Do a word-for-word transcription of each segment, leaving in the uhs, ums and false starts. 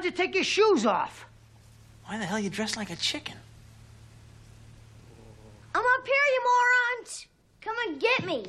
don't you take your shoes off? Why the hell you dressed like a chicken? I'm up here, you morons! Come and get me!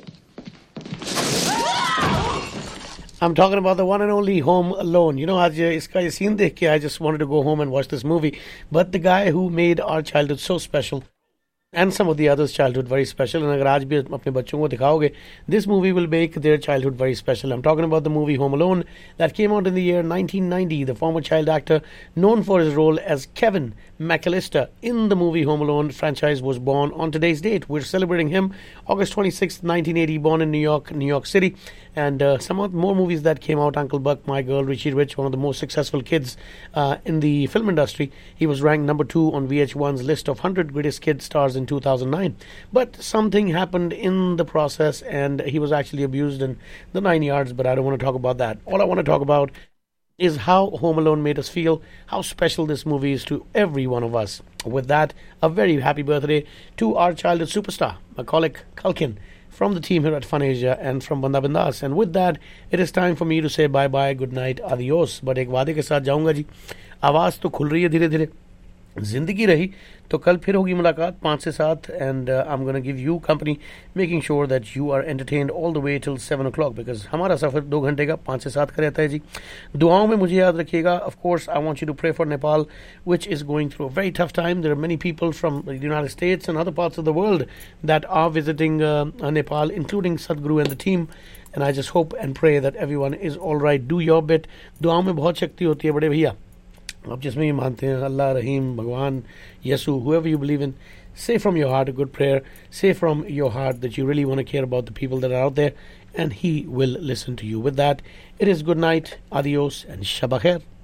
I'm talking about the one and only Home Alone. You know, आज इसका ये scene देख के I just wanted to go home and watch this movie. But the guy who made our childhood so special, and some of the others' childhood very special, and अगर आज भी अपने बच्चों को दिखाओगे, this movie will make their childhood very special. I'm talking about the movie Home Alone that came out in the year nineteen ninety. The former child actor known for his role as Kevin McAllister in the movie Home Alone franchise was born on today's date. We're celebrating him August twenty-sixth, nineteen eighty, born in New York, New York City. And uh, some of more movies that came out, Uncle Buck, My Girl, Richie Rich, one of the most successful kids uh, in the film industry. He was ranked number two on V H one's list of one hundred greatest kid stars in two thousand nine. But something happened in the process and he was actually abused in the nine yards, but I don't want to talk about that. All I want to talk about is how Home Alone made us feel, how special this movie is to every one of us. With that, a very happy birthday to our childhood superstar, Macaulay Culkin, from the team here at Fun Asia and from Banda Bindas. And with that, it is time for me to say bye-bye, good night, adios. But एक वादे के साथ जाऊंगा जी, आवाज़ तो खुल रही है धीरे धीरे, जिंदगी रही तो कल फिर होगी मुलाकात पाँच से सात. And uh, I'm going to give you company, making sure that you are entertained all the way till seven o'clock, because हमारा सफ़र दो घंटे का पाँच से सात का रहता है जी. दुआओं में मुझे याद रखिएगा. Of course, I want you to pray for Nepal, which is going through a very tough time. There are many people from the United States and other parts of the world that are visiting uh, Nepal, including Sadhguru and the team. And I just hope and pray that everyone is all right. Do your bit. दुआओं में बहुत शक्ति होती है बड़े भैया. आप जिसमें भी मानते हैं, अल्लाह, रहीम, भगवान, Yesu, whoever you believe in, say from your heart a good prayer. Say from your heart that you really want to care about the people that are out there, and he will listen to you. With that, it is good night, adios, and Shabba Khair.